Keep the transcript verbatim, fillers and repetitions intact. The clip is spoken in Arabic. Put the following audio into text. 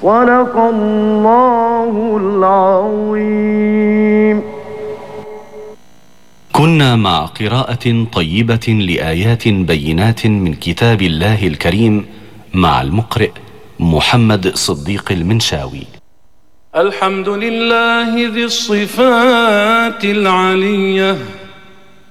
صدق الله العظيم. كنا مع قراءة طيبة لآيات بينات من كتاب الله الكريم مع المقرئ محمد صديق المنشاوي. الحمد لله ذي الصفات العلية